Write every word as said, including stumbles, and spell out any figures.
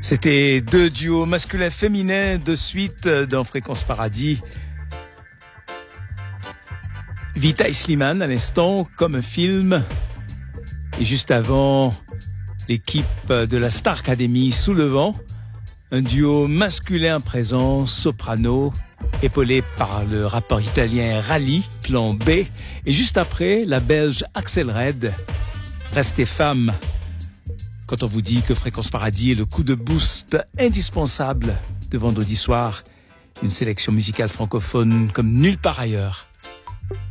C'était deux duos masculins-féminins de suite dans Fréquence Paradis. Vita et Slimane à l'instant, comme un film. Et juste avant, l'équipe de la Star Academy Sous le vent. Un duo masculin présent, soprano, épaulé par le rappeur italien Rally, plan B. Et juste après, la Belge Axel Red, Restez femme. Quand on vous dit que Fréquence Paradis est le coup de boost indispensable de vendredi soir, une sélection musicale francophone comme nulle part ailleurs.